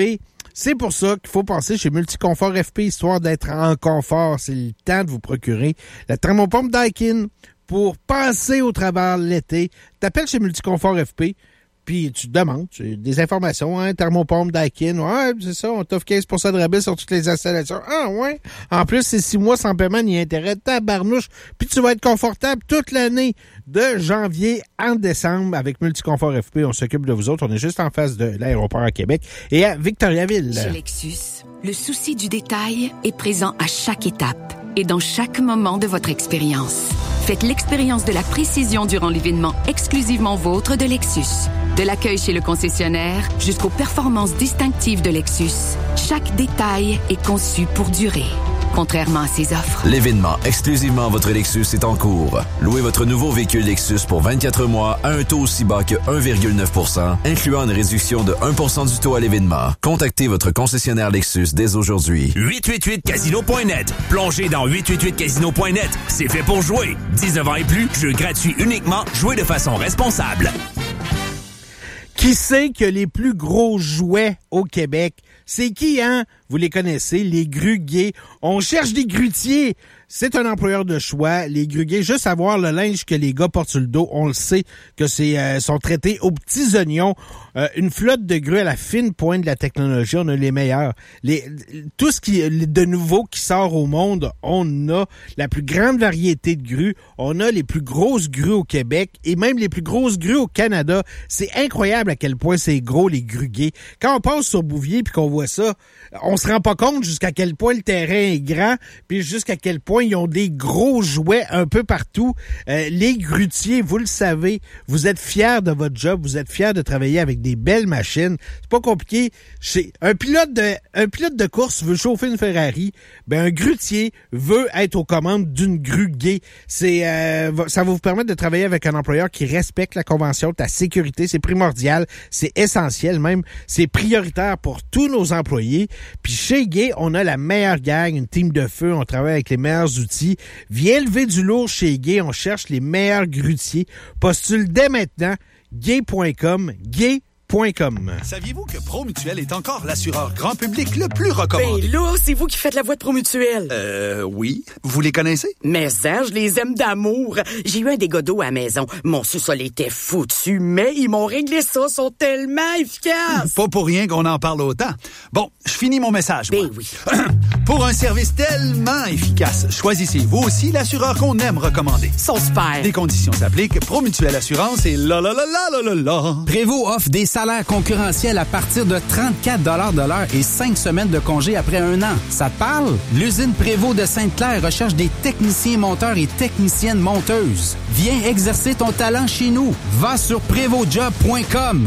C'est pour ça qu'il faut passer chez Multiconfort FP, histoire d'être en confort. C'est le temps de vous procurer la thermopompe Daikin pour passer au travers l'été. T'appelles chez Multiconfort FP, puis tu demandes des informations, hein, thermopompe Daikin. Ouais, c'est ça, on t'offre 15% de rabais sur toutes les installations. Ah ouais? En plus, c'est 6 mois sans paiement ni intérêt. Tabarnouche. Puis tu vas être confortable toute l'année de janvier en décembre avec Multiconfort FP. On s'occupe de vous autres. On est juste en face de l'aéroport à Québec et à Victoriaville. Chez Lexus, le souci du détail est présent à chaque étape et dans chaque moment de votre expérience. Faites l'expérience de la précision durant l'événement exclusivement vôtre de Lexus. De l'accueil chez le concessionnaire jusqu'aux performances distinctives de Lexus, chaque détail est conçu pour durer. Contrairement à ses offres. L'événement exclusivement votre Lexus est en cours. Louez votre nouveau véhicule Lexus pour 24 mois à un taux aussi bas que 1,9%, incluant une réduction de 1% du taux à l'événement. Contactez votre concessionnaire Lexus dès aujourd'hui. 888casino.net. Plongez dans 888casino.net. C'est fait pour jouer. 19 ans et plus, jeu gratuit uniquement. Jouez de façon responsable. Qui sait que les plus gros jouets au Québec? C'est qui, hein? Vous les connaissez, les gruguiers. On cherche des grutiers. C'est un employeur de choix. Les gruguiers, juste avoir le linge que les gars portent sur le dos, on le sait que c'est sont traités aux petits oignons. Une flotte de grues à la fine pointe de la technologie, on a les meilleurs. Tout ce qui de nouveau qui sort au monde, on a la plus grande variété de grues. On a les plus grosses grues au Québec et même les plus grosses grues au Canada. C'est incroyable à quel point c'est gros, les gruguiers. Quand on passe sur Bouvier puis qu'on voit ça, on se rend pas compte jusqu'à quel point le terrain est grand puis jusqu'à quel point ils ont des gros jouets un peu partout. Les grutiers, vous le savez, vous êtes fiers de votre job, vous êtes fiers de travailler avec des belles machines. C'est pas compliqué. Un pilote de course veut chauffer une Ferrari, ben un grutier veut être aux commandes d'une grue gay. Ça va vous permettre de travailler avec un employeur qui respecte la convention, ta sécurité, c'est primordial, c'est essentiel même, c'est prioritaire pour tous nos employés. Puis chez Gay, on a la meilleure gang, une team de feu, on travaille avec les meilleurs outils. Viens lever du lourd chez Gay, on cherche les meilleurs grutiers. Postule dès maintenant, gay.com, gay.com. Saviez-vous que Promutuel est encore l'assureur grand public le plus recommandé? Ben là, c'est vous qui faites la voix de Promutuel. Oui. Vous les connaissez? Mais ça, je les aime d'amour. J'ai eu un dégât d'eau à la maison. Mon sous-sol était foutu, mais ils m'ont réglé ça. Ils sont tellement efficaces. Pas pour rien qu'on en parle autant. Bon, je finis mon message. Ben oui. Pour un service tellement efficace, choisissez vous aussi l'assureur qu'on aime recommander. Ils sont super. Des conditions s'appliquent. Promutuel Assurance et la. Prévost offre des salaire concurrentiel à partir de 34 $ de l'heure et 5 semaines de congé après 1 an. Ça te parle? L'usine Prévost de Sainte-Claire recherche des techniciens monteurs et techniciennes monteuses. Viens exercer ton talent chez nous. Va sur prévostjob.com.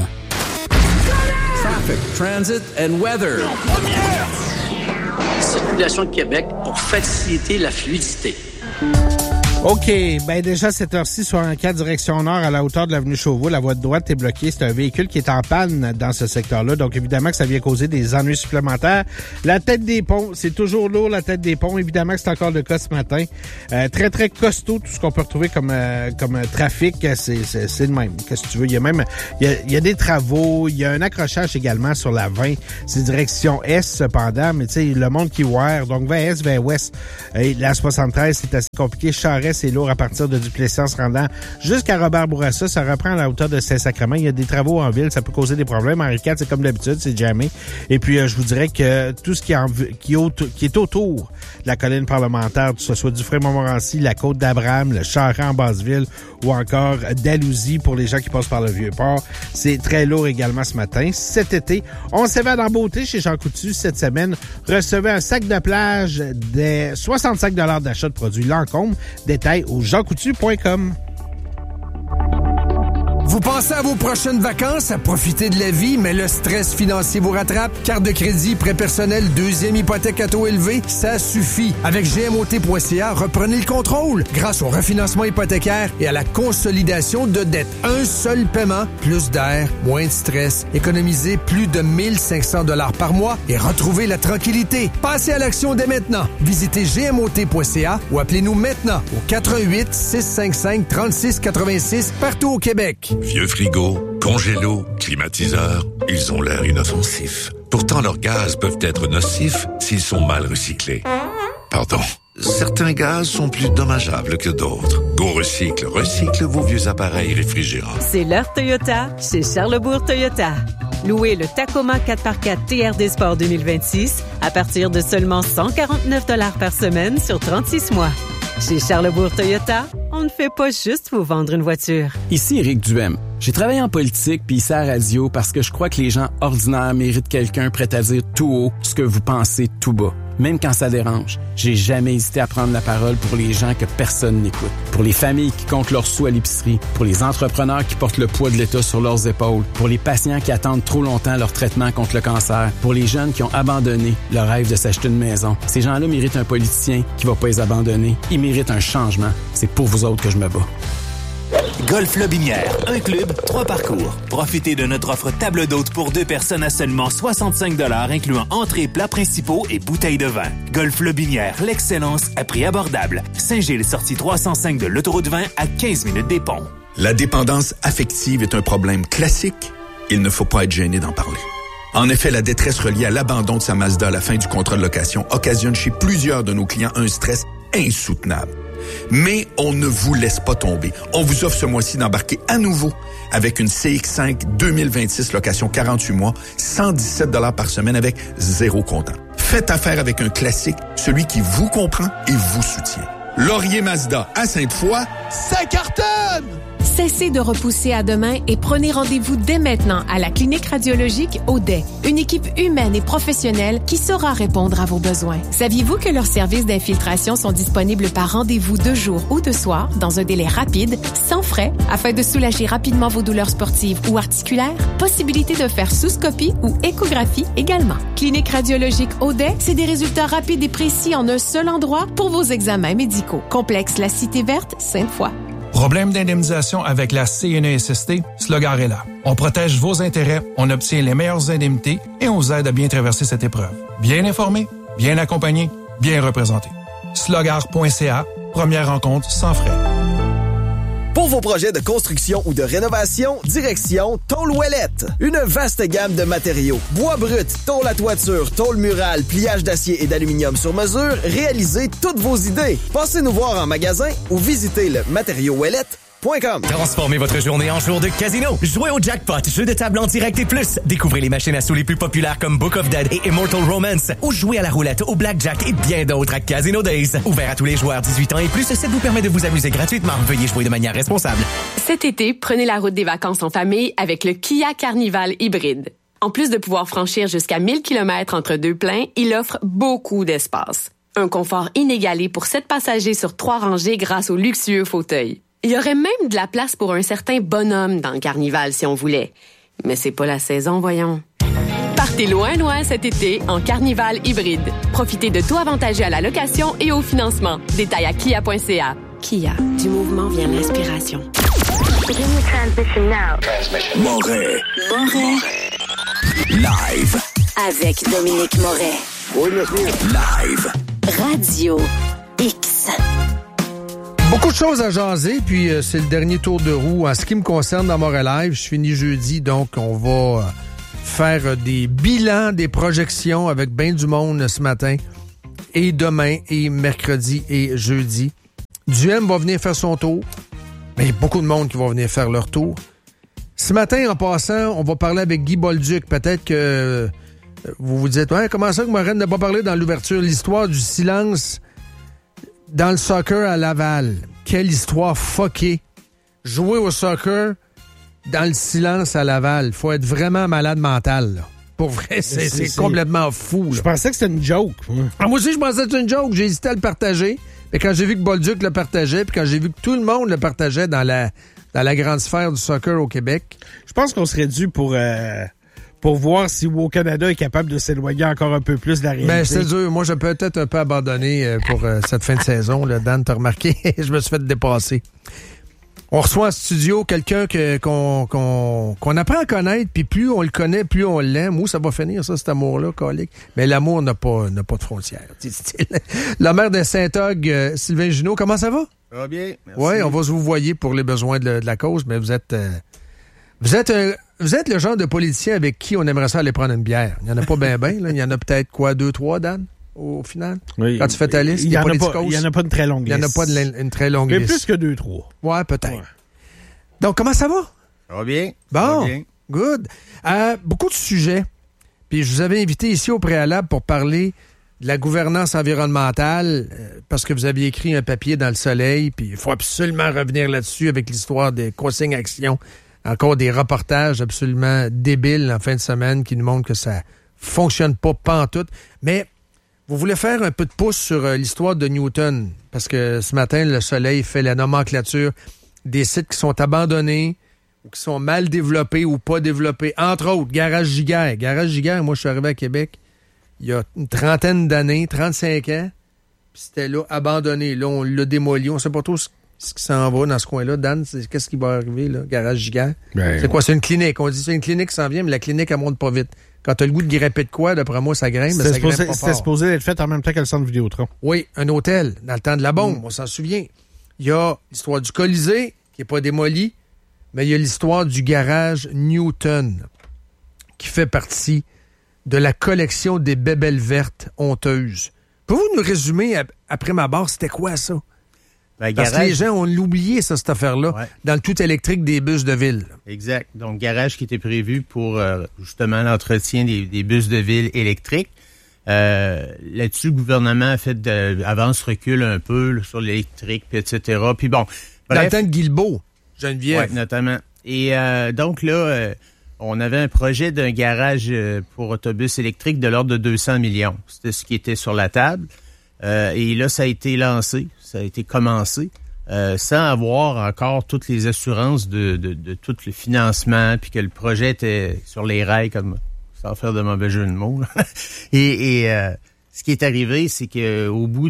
Traffic, transit and weather. Circulation de Québec pour faciliter la fluidité. OK, ben déjà, cette heure-ci, sur un 4 direction nord à la hauteur de l'avenue Chauveau, la voie de droite est bloquée. C'est un véhicule qui est en panne dans ce secteur-là. Donc, évidemment que ça vient causer des ennuis supplémentaires. La tête des ponts, c'est toujours lourd, la tête des ponts. Évidemment que c'est encore le cas ce matin. Très, très costaud, tout ce qu'on peut retrouver comme trafic. C'est le même. Qu'est-ce que tu veux? Il y a des travaux. Il y a un accrochage également sur la 20. C'est direction Est, cependant. Mais tu sais, le monde qui wire. Donc, vers Est, vers Ouest. Et la 73, c'est assez compliqué. Charest, c'est lourd à partir de Duplessis en se rendant jusqu'à Robert-Bourassa. Ça reprend à la hauteur de Saint-Sacrement. Il y a des travaux en ville. Ça peut causer des problèmes. Henri IV, c'est comme d'habitude, c'est jamais. Et puis, je vous dirais que tout ce qui est autour de la colline parlementaire, que ce soit Dufresne-Montmorency, la Côte d'Abraham, le Charest en Basse-Ville ou encore Dalhousie pour les gens qui passent par le Vieux-Port, c'est très lourd également ce matin. Cet été, on s'évade en beauté chez Jean Coutu cette semaine. Recevez un sac de plage de 65 $ d'achat de produits Lancôme. Détails au jeancoutu.com. Vous pensez à vos prochaines vacances, à profiter de la vie, mais le stress financier vous rattrape? Carte de crédit, prêt personnel, deuxième hypothèque à taux élevé, ça suffit. Avec GMOT.ca, reprenez le contrôle grâce au refinancement hypothécaire et à la consolidation de dettes. Un seul paiement, plus d'air, moins de stress. Économisez plus de 1 500 $ par mois et retrouvez la tranquillité. Passez à l'action dès maintenant. Visitez GMOT.ca ou appelez-nous maintenant au 88 655 36 86 partout au Québec. Vieux frigo, congélo, climatiseur, ils ont l'air inoffensifs. Pourtant, leurs gaz peuvent être nocifs s'ils sont mal recyclés. Pardon. Certains gaz sont plus dommageables que d'autres. GoRecycle recycle vos vieux appareils réfrigérants. C'est l'heure Toyota chez Charlesbourg Toyota. Louez le Tacoma 4x4 TRD Sport 2026 à partir de seulement 149 $ par semaine sur 36 mois. Chez Charlesbourg Toyota, on ne fait pas juste vous vendre une voiture. Ici Éric Duhem. J'ai travaillé en politique puis ici à la radio parce que je crois que les gens ordinaires méritent quelqu'un prêt à dire tout haut ce que vous pensez tout bas. Même quand ça dérange, j'ai jamais hésité à prendre la parole pour les gens que personne n'écoute. Pour les familles qui comptent leurs sous à l'épicerie, pour les entrepreneurs qui portent le poids de l'État sur leurs épaules, pour les patients qui attendent trop longtemps leur traitement contre le cancer, pour les jeunes qui ont abandonné le rêve de s'acheter une maison. Ces gens-là méritent un politicien qui va pas les abandonner. Ils méritent un changement. C'est pour vous autres que je me bats. Golf Lobinière, un club, 3 parcours. Profitez de notre offre table d'hôte pour 2 personnes à seulement 65 $, incluant entrées, plats principaux et bouteilles de vin. Golf Lobinière, l'excellence à prix abordable. Saint-Gilles, sortie 305 de l'autoroute 20 à 15 minutes des ponts. La dépendance affective est un problème classique. Il ne faut pas être gêné d'en parler. En effet, la détresse reliée à l'abandon de sa Mazda à la fin du contrat de location occasionne chez plusieurs de nos clients un stress insoutenable. Mais on ne vous laisse pas tomber. On vous offre ce mois-ci d'embarquer à nouveau avec une CX-5 2026 location 48 mois, 117 $ par semaine avec 0 comptant. Faites affaire avec un classique, celui qui vous comprend et vous soutient. Laurier Mazda à Sainte-Foy, ça cartonne! Cessez de repousser à demain et prenez rendez-vous dès maintenant à la clinique radiologique Audet, une équipe humaine et professionnelle qui saura répondre à vos besoins. Saviez-vous que leurs services d'infiltration sont disponibles par rendez-vous de jour ou de soir dans un délai rapide, sans frais, afin de soulager rapidement vos douleurs sportives ou articulaires? Possibilité de faire sous-scopie ou échographie également. Clinique radiologique Audet, c'est des résultats rapides et précis en un seul endroit pour vos examens médicaux. Complexe La Cité Verte, Sainte-Foy. Problème d'indemnisation avec la CNESST? Slogar est là. On protège vos intérêts, on obtient les meilleures indemnités et on vous aide à bien traverser cette épreuve. Bien informé, bien accompagné, bien représenté. Slogar.ca, première rencontre sans frais. Pour vos projets de construction ou de rénovation, direction Tôle Ouellette. Une vaste gamme de matériaux. Bois brut, tôle à toiture, tôle murale, pliage d'acier et d'aluminium sur mesure, réalisez toutes vos idées. Passez nous voir en magasin ou visitez le matériauxouellette.com. Transformez votre journée en jour de casino. Jouez au jackpot, jeu de table en direct et plus. Découvrez les machines à sous les plus populaires comme Book of Dead et Immortal Romance. Ou jouez à la roulette, au blackjack et bien d'autres à Casino Days. Ouvert à tous les joueurs 18 ans et plus, ça vous permet de vous amuser gratuitement. Veuillez jouer de manière responsable. Cet été, prenez la route des vacances en famille avec le Kia Carnival hybride. En plus de pouvoir franchir jusqu'à 1000 km entre deux pleins, il offre beaucoup d'espace. Un confort inégalé pour 7 passagers sur 3 rangées grâce aux luxueux fauteuils. Il y aurait même de la place pour un certain bonhomme dans le Carnival si on voulait. Mais c'est pas la saison, voyons. Partez loin cet été en Carnival hybride. Profitez de tout avantageux à la location et au financement. Détails à kia.ca. Kia, du mouvement vient l'inspiration. Moret. Live. Avec Dominique Moret. Oui, monsieur. Live. Radio X. Beaucoup de choses à jaser, puis c'est le dernier tour de roue. En ce qui me concerne dans Moret Live, je finis jeudi, donc on va faire des bilans, des projections avec ben du monde ce matin, et demain, et mercredi, et jeudi. Duhem va venir faire son tour, mais il y a beaucoup de monde qui va venir faire leur tour. Ce matin, en passant, on va parler avec Guy Bolduc. Peut-être que vous vous dites, ouais, comment ça que Morin n'a pas parlé dans l'ouverture? L'histoire du silence dans le soccer à Laval. Quelle histoire fuckée. Jouer au soccer dans le silence à Laval. Faut être vraiment malade mental, là. Pour vrai, c'est complètement fou. Là. Je pensais que c'était une joke. Ah, moi aussi, je pensais que c'était une joke. J'ai hésité à le partager. Mais quand j'ai vu que Bolduc le partageait, puis quand j'ai vu que tout le monde le partageait dans la grande sphère du soccer au Québec. Je pense qu'on serait dû pour voir si au Canada est capable de s'éloigner encore un peu plus de la réalité. Ben, c'est dur. Moi, j'ai peut-être un peu abandonné pour cette fin de saison. Là. Dan, t'as remarqué, je me suis fait dépasser. On reçoit en studio quelqu'un qu'on apprend à connaître, puis plus on le connaît, plus on l'aime. Où ça va finir, ça, cet amour-là, colique? Mais l'amour n'a pas de frontières, dit-il. Le maire de Saint-Og, Sylvain Junot, comment ça va? Ça va bien, merci. Oui, on va vous voyer pour les besoins de la cause, mais vous êtes vous êtes le genre de politicien avec qui on aimerait ça aller prendre une bière. Il n'y en a pas bien, là. Il y en a peut-être, 2-3, Dan, au final? Oui. Quand tu fais ta liste, il n'y en a pas une très longue liste. Il n'y en a pas une très longue liste. Mais plus que 2-3. Ouais, peut-être. Ouais. Donc, comment ça va? Ça va bien. Bon, va bien. Good. Beaucoup de sujets. Puis je vous avais invité ici au préalable pour parler de la gouvernance environnementale parce que vous aviez écrit un papier dans Le Soleil, puis il faut absolument revenir là-dessus avec l'histoire des consignes actions. Encore des reportages absolument débiles en fin de semaine qui nous montrent que ça fonctionne pas pantoute. Mais vous voulez faire un peu de pouce sur l'histoire de Newton parce que ce matin, Le Soleil fait la nomenclature des sites qui sont abandonnés ou qui sont mal développés ou pas développés. Entre autres, Garage Giguère. Garage Giguère, moi, je suis arrivé à Québec il y a une trentaine d'années, 35 ans, puis c'était là, abandonné. Là, on l'a démoli. On sait pas trop ce qui s'en va dans ce coin-là. Dan, qu'est-ce qui va arriver, là? Garage Giguère. Ben, c'est quoi? C'est une clinique. On dit c'est une clinique qui s'en vient, mais la clinique, elle monte pas vite. Quand t'as le goût de grimper de quoi, d'après moi, ça grimpe, mais ça grimpe pas fort. C'était supposé être fait en même temps que le centre Vidéotron. Oui, un hôtel, dans le temps de la bombe, on s'en souvient. Il y a l'histoire du Colisée, qui n'est pas démoli, mais il y a l'histoire du garage Newton, qui fait partie de la collection des bébelles vertes honteuses. Pouvez-vous nous résumer, après ma barre, c'était quoi ça? Ben, parce garage... que les gens ont oublié ça, cette affaire-là, dans le tout électrique des bus de ville. Exact. Donc, garage qui était prévu pour justement l'entretien des bus de ville électriques. Là-dessus, le gouvernement a fait avance-recul un peu là, sur l'électrique, puis etc. Puis bon, bref, dans le temps de Guilbeault, Geneviève. Oui, notamment. Et donc là, on avait un projet d'un garage pour autobus électrique de l'ordre de 200 millions. C'était ce qui était sur la table. Et là, ça a été lancé, ça a été commencé, sans avoir encore toutes les assurances de tout le financement, puis que le projet était sur les rails, comme sans faire de mauvais jeu de mots. Là. Et ce qui est arrivé, c'est qu'au bout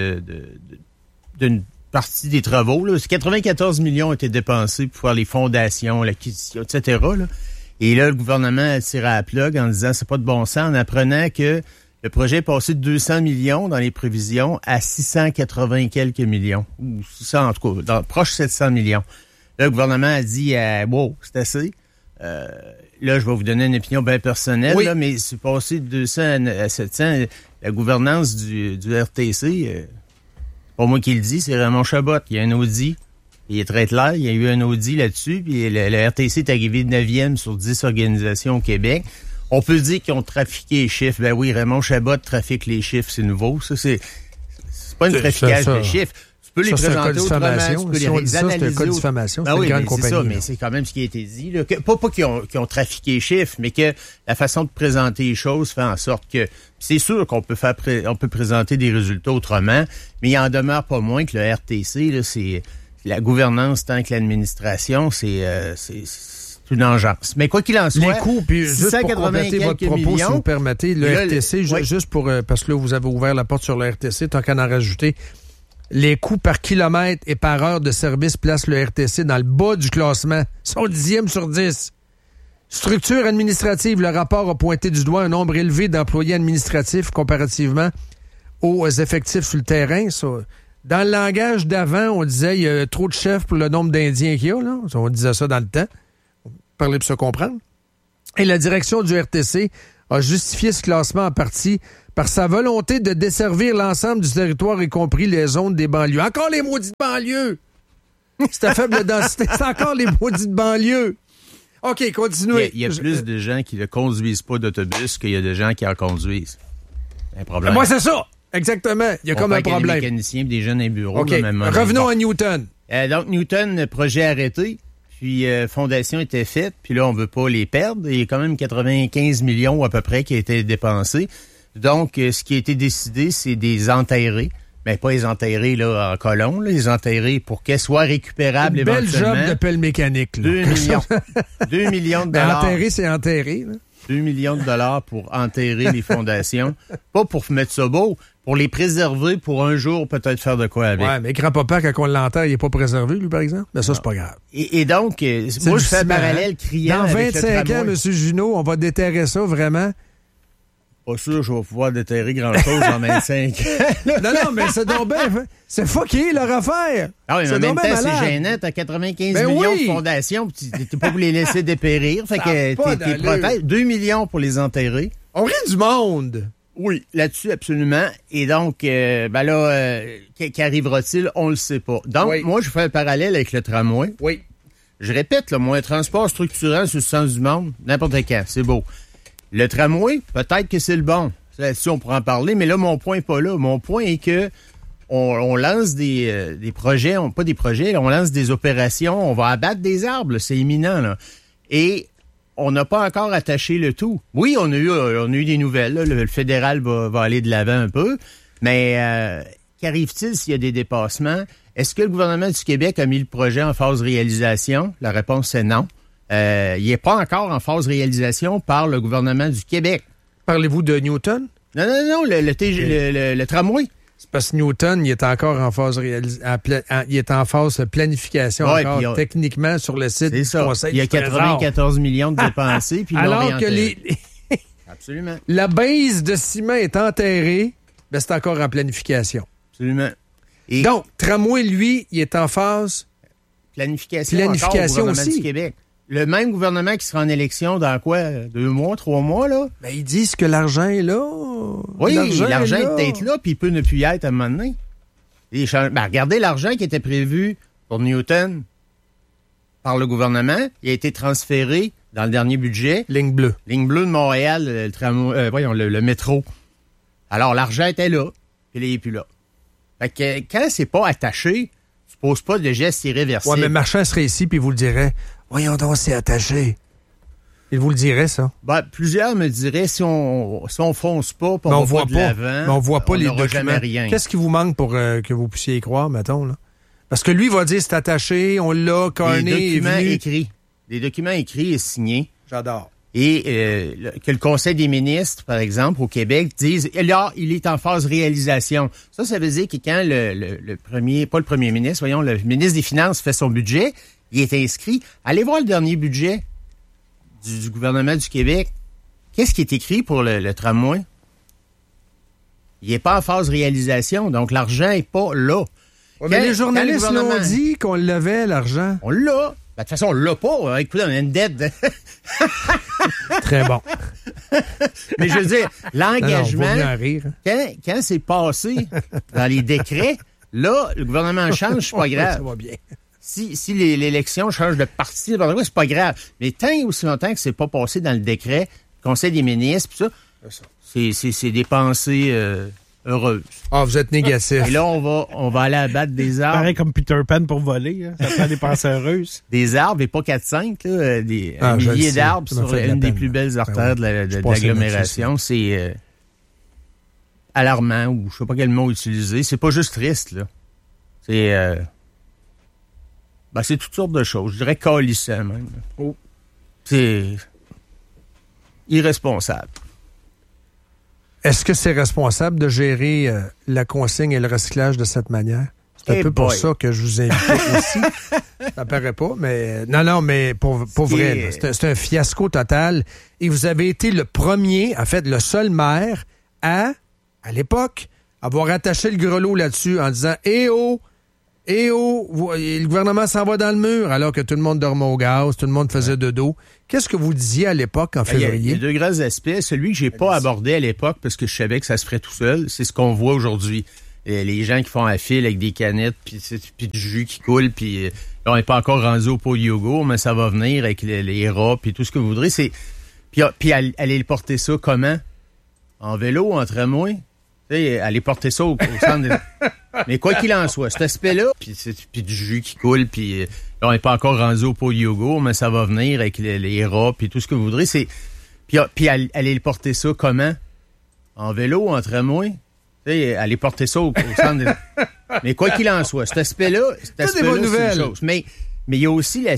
d'une partie des travaux, là, 94 millions ont été dépensés pour faire les fondations, l'acquisition, etc. Là. Et là, le gouvernement a tiré à la plug en disant c'est pas de bon sens, en apprenant que le projet est passé de 200 millions dans les prévisions à 680 quelques millions. Ou 600, en tout cas, proche de 700 millions. Là, le gouvernement a dit wow, c'est assez. Là, je vais vous donner une opinion bien personnelle, là, mais c'est passé de 200 à 700. La gouvernance du RTC, c'est pas moi qui le dis, c'est Raymond Chabot. Il y a un audit. Il est très clair. Il y a eu un audit là-dessus. Puis le RTC est arrivé 9e sur 10 organisations au Québec. On peut dire qu'ils ont trafiqué les chiffres. Ben oui, Raymond Chabot trafique les chiffres, c'est nouveau. Ça, c'est pas une traficage de chiffres. Tu peux les présenter autrement, tu peux les analyser. C'est un cas de diffamation, c'est une grande compagnie. C'est ça, mais c'est quand même ce qui a été dit. Là, pas qu'ils ont trafiqué les chiffres, mais que la façon de présenter les choses fait en sorte que... C'est sûr qu'on peut on peut présenter des résultats autrement, mais il en demeure pas moins que le RTC, là, c'est la gouvernance tant que l'administration, c'est une engeance. Mais quoi qu'il en soit, les coûts, puis juste pour compléter votre propos, si vous permettez, le RTC, juste pour parce que là, vous avez ouvert la porte sur le RTC, tant qu'à en rajouter, les coûts par kilomètre et par heure de service placent le RTC dans le bas du classement. Ils sont 10e sur 10. Structure administrative, le rapport a pointé du doigt un nombre élevé d'employés administratifs comparativement aux effectifs sur le terrain. Ça, dans le langage d'avant, on disait il y a trop de chefs pour le nombre d'Indiens qu'il y a. Là. On disait ça dans le temps. Parler pour se comprendre. Et la direction du RTC a justifié ce classement en partie par sa volonté de desservir l'ensemble du territoire, y compris les zones des banlieues. Encore les maudites banlieues! C'est à faible densité. C'est encore les maudites banlieues. OK, continuez. Il y a plus de gens qui ne conduisent pas d'autobus qu'il y a de gens qui en conduisent. Un problème. Moi, c'est ça! Exactement. Il y a comme un problème. Des mécaniciens et des jeunes à bureau. Okay. Revenons à Newton. Donc, Newton, projet arrêté. Puis, fondation était faite, puis là, on veut pas les perdre. Il y a quand même 95 millions à peu près qui a été dépensés. Donc, ce qui a été décidé, c'est des enterrer. Mais pas les enterrer là, en colon, là, les enterrer pour qu'elles soient récupérables éventuellement. Bel job de pelle mécanique. Là. 2 millions de dollars. Enterrer, c'est enterrer. Là. 2 millions de dollars pour enterrer les fondations. Pas pour mettre ça beau, pour les préserver pour un jour peut-être faire de quoi avec. Ouais, mais grand-papa, quand on l'enterre, il n'est pas préservé, lui, par exemple. Mais ça, c'est pas grave. Et donc, moi, je fais un parallèle criant. Dans 25 ans, M. Junot, on va déterrer ça vraiment Pas sûr que je vais pouvoir déterrer grand-chose en 25 ans. Non, mais c'est donc bien... C'est fucké, leur affaire. Ah oui, mais en même temps, c'est gênant. T'as 95 millions de fondations, puis t'es pas pour les laisser dépérir. Fait que t'es protège. 2 millions pour les enterrer. On rit du monde. Oui, là-dessus, absolument. Et donc, qu'arrivera-t-il? On le sait pas. Donc, moi, je fais un parallèle avec le tramway. Oui. Je répète, là, moi, un transport structurant sur le sens du monde, n'importe quand, c'est beau. Le tramway, peut-être que c'est le bon. Si on pourra en parler, mais là, mon point n'est pas là. Mon point est que on lance des projets, pas des projets, on lance des opérations, on va abattre des arbres, là, c'est imminent, là. Et on n'a pas encore attaché le tout. Oui, on a eu des nouvelles, là. Le fédéral va aller de l'avant un peu, mais qu'arrive-t-il s'il y a des dépassements? Est-ce que le gouvernement du Québec a mis le projet en phase réalisation? La réponse, c'est non. Il n'est pas encore en phase réalisation par le gouvernement du Québec. Parlez-vous de Newton? Non, le tramway. C'est parce que Newton, il est encore en phase il est en phase planification encore techniquement sur le site du Conseil. Il y a 94 millions de dépensés. Puis alors que Absolument. La base de ciment est enterrée, ben c'est encore en planification. Absolument. Et donc, tramway, lui, il est en phase planification encore au gouvernement aussi. Du Québec. Le même gouvernement qui sera en élection dans quoi? 2 mois, 3 mois, là? Ben, ils disent que l'argent est là. Oui, l'argent est peut-être là, puis il peut ne plus y être à un moment donné. Regardez l'argent qui était prévu pour Newton par le gouvernement. Il a été transféré dans le dernier budget. Ligne bleue. Ligne bleue de Montréal, le métro. Alors, l'argent était là, puis il n'est plus là. Fait que quand c'est pas attaché, tu poses pas de gestes irréversibles. Ouais, mais Marchand serait ici, puis vous le dirait. Voyons donc, c'est attaché. Il vous le dirait, ça? Ben, plusieurs me diraient, si on fonce pas, puis on va de l'avant, mais on voit pas les documents. Jamais rien. Qu'est-ce qui vous manque pour que vous puissiez y croire, mettons, là? Parce que lui va dire c'est attaché, on l'a, Carney est venu. Des documents écrits et signés. J'adore. Et que le Conseil des ministres, par exemple, au Québec, disent là, il est en phase réalisation. Ça veut dire que quand le premier, pas le premier ministre, voyons, le ministre des Finances fait son budget, il est inscrit. Allez voir le dernier budget du gouvernement du Québec. Qu'est-ce qui est écrit pour le tramway? Il n'est pas en phase réalisation, donc l'argent n'est pas là. Ouais, mais les journalistes l'ont dit qu'on l'avait, l'argent. On l'a. De toute façon, on l'a pas. Écoute, on a une dette. Très bon. Mais je veux dire, l'engagement, quand c'est passé dans les décrets, là, le gouvernement change, c'est pas grave. Ça va bien. Si l'élection change de parti, c'est pas grave. Mais tant et aussi longtemps que c'est pas passé dans le décret, le Conseil des ministres, pis ça, c'est des pensées heureuses. Ah, vous êtes négatif. Et là, on va aller abattre des arbres. Pareil comme Peter Pan pour voler. Hein. Ça prend des pensées heureuses. Des arbres, et pas 4-5, là, un millier d'arbres sur une des plus belles artères de l'agglomération. C'est alarmant, ou je sais pas quel mot utiliser. C'est pas juste triste, là. C'est toutes sortes de choses. Je dirais calissant, même. Oh. C'est irresponsable. Est-ce que c'est responsable de gérer la consigne et le recyclage de cette manière? C'est un peu pour ça que je vous invite ici. Ça paraît pas, mais... Non, mais pour vrai, c'est un fiasco total. Et vous avez été le premier, en fait, le seul maire à l'époque, avoir attaché le grelot là-dessus en disant « le gouvernement s'en va dans le mur », alors que tout le monde dormait au gaz, tout le monde faisait de dos. Qu'est-ce que vous disiez à l'époque, en février? Il y a deux grands aspects. Celui que j'ai pas abordé à l'époque, parce que je savais que ça se ferait tout seul, c'est ce qu'on voit aujourd'hui. Les gens qui font la file avec des canettes, puis du jus qui coule, puis on n'est pas encore rendu au pot yogourt, mais ça va venir avec les rats, puis tout ce que vous voudrez. Puis aller le porter ça comment? En vélo, en tramway? Aller porter ça au centre de... Mais quoi qu'il en soit, cet aspect-là, puis du jus qui coule, puis on n'est pas encore rendu au pot de yogourt, mais ça va venir avec les rats, puis tout ce que vous voudrez. Puis aller porter ça comment? En vélo, en tramway? Aller porter ça au centre de... Mais quoi qu'il en soit, cet aspect-là, c'est une chose. Mais il y a aussi